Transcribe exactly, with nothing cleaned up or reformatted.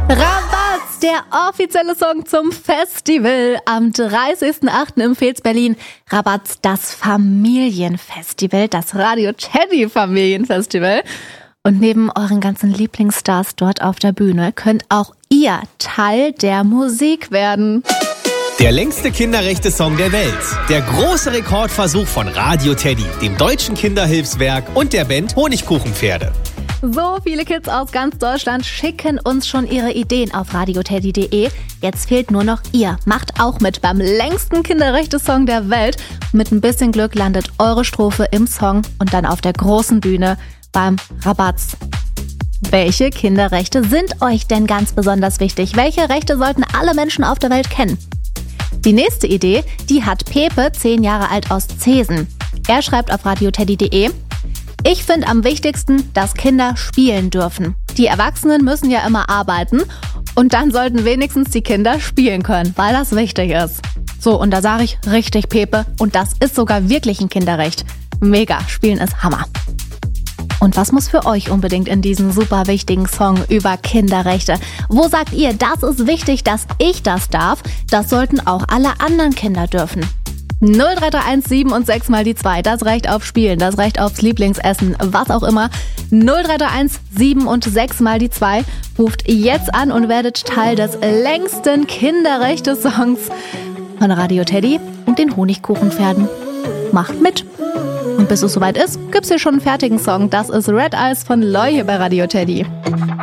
Rabatz, der offizielle Song zum Festival. Am dreißigsten achten im Fez Berlin. Rabatz, das Familienfestival, das Radio Teddy Familienfestival. Und neben euren ganzen Lieblingsstars dort auf der Bühne könnt auch ihr Teil der Musik werden. Der längste Kinderrechte-Song der Welt. Der große Rekordversuch von Radio Teddy, dem Deutschen Kinderhilfswerk und der Band Honigkuchenpferde. So viele Kids aus ganz Deutschland schicken uns schon ihre Ideen auf radioteddy punkt de. Jetzt fehlt nur noch ihr. Macht auch mit beim längsten Kinderrechte-Song der Welt. Mit ein bisschen Glück landet eure Strophe im Song und dann auf der großen Bühne beim Rabatz. Welche Kinderrechte sind euch denn ganz besonders wichtig? Welche Rechte sollten alle Menschen auf der Welt kennen? Die nächste Idee, die hat Pepe, zehn Jahre alt, aus Zesen. Er schreibt auf radioteddy punkt de: Ich finde am wichtigsten, dass Kinder spielen dürfen. Die Erwachsenen müssen ja immer arbeiten und dann sollten wenigstens die Kinder spielen können, weil das wichtig ist. So, und da sage ich richtig, Pepe, und das ist sogar wirklich ein Kinderrecht. Mega, Spielen ist Hammer. Und was muss für euch unbedingt in diesem super wichtigen Song über Kinderrechte? Wo sagt ihr, das ist wichtig, dass ich das darf? Das sollten auch alle anderen Kinder dürfen. null drei drei eins sieben und sechs mal die zwei, das reicht auf Spielen, das reicht aufs Lieblingsessen, was auch immer. null drei drei eins sieben und sechs mal die zwei. Ruft jetzt an und werdet Teil des längsten Kinderrechte-Songs von Radio Teddy und den Honigkuchenpferden. Macht mit! Und bis es soweit ist, gibt's hier schon einen fertigen Song. Das ist Red Eyes von Loy hier bei Radio Teddy.